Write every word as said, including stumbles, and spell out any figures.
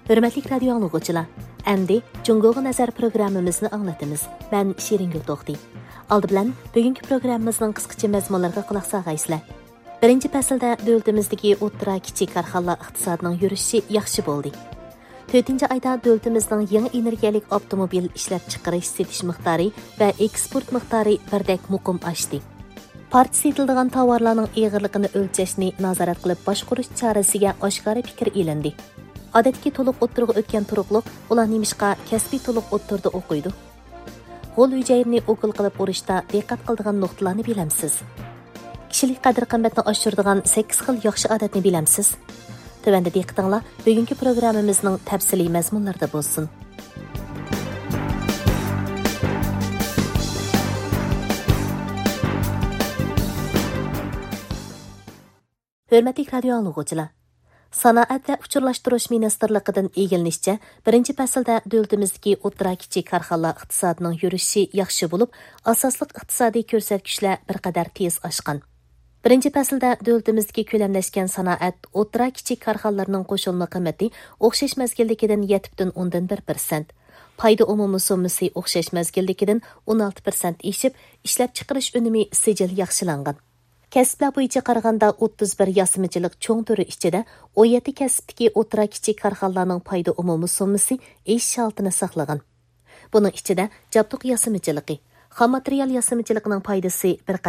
Hürmetlik radyo anlıqçılar, əmdi Cungoğa Nazar programımızını anlatımız. Ben Şiringül Toxti. Aldı bilen bugünkü programımızın qısqacha məzmunlarına qulaq sağaysızlar. Birinci fəsildə dövlətimizdəki o'ttira kiçik karxanlar iqtisadının yürüşü yaxşı boldu. to'rtinchi ayda dövlətimizin yeni energiyalik avtomobil ishlab chiqarish setish miqdori va eksport miqdori birdek muqim oshdi. Part setildigan tovarlarning eg'irligini o'lchashni nazorat qilib boshqarish chorasiga oshkora fikr elindi. Odatki to'liq o'ttirg'i o'tgan turuqliq ular nemishqa kasbiy to'liq o'ttirdi o'qiydi. G'ol hujayrini o'qil qilib urishda diqqat qildigan nuqtalarni bilamsiz. Kishilik qadr-qimmatni oshiradigan sakkiz xil yaxshi odatni bilamsiz. Tövəndə diqqətinizlər bugünkü proqramımızın təfsili məzmunlarında bolsun. Hörmətli radio anlıqçılar, Sanoat və Uçurlaşdırış Ministerliyidən egilinishçə, birinci fəsildə dövlətimizdəki o'ttira kiçik karxanlar iqtisadının yürüşü yaxşı olub, asaslıq iqtisadi ko'rsatkichlar bir qadar tez oshgan. Birinci fəsildə dövlətimizdəki köləmləşkən sanoat, o'ttira kiçik karxanlarının qoşulma qiymati o'xshash mezgildagidan yetti butun o'ndan bir persent, payda umumi summasi o'xshash mezgildagidan o'n olti persent eshib, ishlab chiqarish unumi sijil yaxshilangan. Kasblar bo'yicha qaraganda o'ttiz bir yasimichilik cho'ng turi ichida o'n yetti kasbdagi o'ttira kichik karxanlarning payda umumi summasi esh holatini saqlagan. Buning ichida jabduq yasimichiligi, xom material yasimichiligining paydasi bir